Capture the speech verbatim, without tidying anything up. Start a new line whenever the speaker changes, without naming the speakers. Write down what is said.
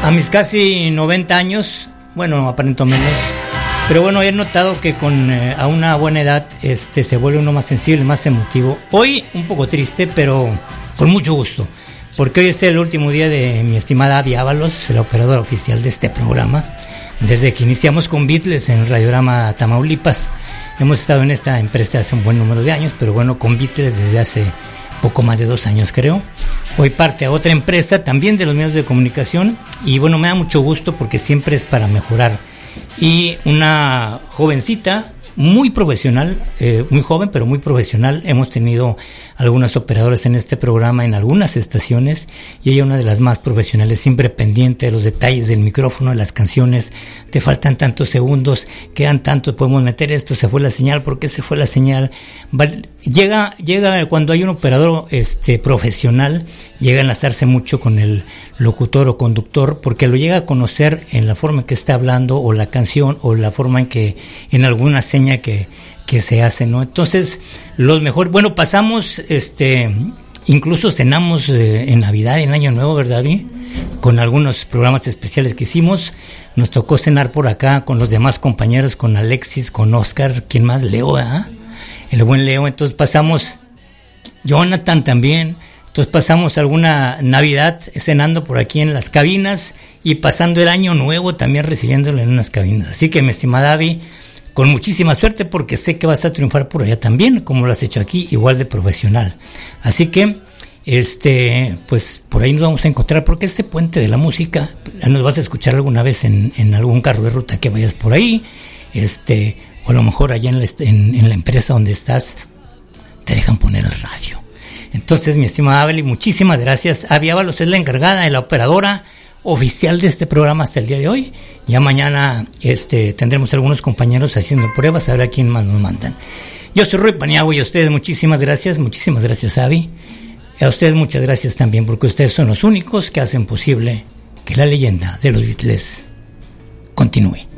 A mis casi noventa años, bueno, aparento menos, pero bueno, he notado que con eh, a una buena edad este, se vuelve uno más sensible, más emotivo. Hoy un poco triste, pero con mucho gusto, porque hoy es el último día de mi estimada Abby Ábalos, la operadora oficial de este programa. Desde que iniciamos con Beatles en Radiorama Tamaulipas, hemos estado en esta empresa hace un buen número de años, pero bueno, con Beatles desde hace poco más de dos años creo. Hoy parte a otra empresa también de los medios de comunicación y bueno, me da mucho gusto porque siempre es para mejorar. Y una jovencita muy profesional, eh, muy joven pero muy profesional. Hemos tenido algunas operadoras en este programa en algunas estaciones y ella una de las más profesionales, siempre pendiente de los detalles del micrófono, de las canciones. Te faltan tantos segundos, quedan tantos, podemos meter esto, se fue la señal, ¿por qué se fue la señal? Llega, llega cuando hay un operador este profesional, llega a enlazarse mucho con el locutor o conductor porque lo llega a conocer en la forma en que está hablando o la canción o la forma en que en alguna seña que, que se hace, ¿no? Entonces, los mejores, bueno, pasamos, este, incluso cenamos eh, en Navidad y en Año Nuevo, ¿verdad, Vi? Con algunos programas especiales que hicimos, nos tocó cenar por acá con los demás compañeros, con Alexis, con Oscar, ¿quién más? Leo, ¿ah? ¿eh? El buen Leo, entonces pasamos, Jonathan también. Entonces pasamos alguna Navidad cenando por aquí en las cabinas y pasando el Año Nuevo también recibiéndolo en unas cabinas. Así que, mi estimada Abby, con muchísima suerte porque sé que vas a triunfar por allá también, como lo has hecho aquí, igual de profesional. Así que, este, pues por ahí nos vamos a encontrar porque este puente de la música nos vas a escuchar alguna vez en, en algún carro de ruta que vayas por ahí, este, o a lo mejor allá en la, en, en la empresa donde estás te dejan poner el radio. Entonces, mi estimada Abby, muchísimas gracias. Abby Ábalos es la encargada, la operadora oficial de este programa hasta el día de hoy. Ya mañana este, tendremos algunos compañeros haciendo pruebas, a ver a quién más nos mandan. Yo soy Ruy Paniagua y a ustedes muchísimas gracias, muchísimas gracias, Abby. Y a ustedes muchas gracias también, porque ustedes son los únicos que hacen posible que la leyenda de los Beatles continúe.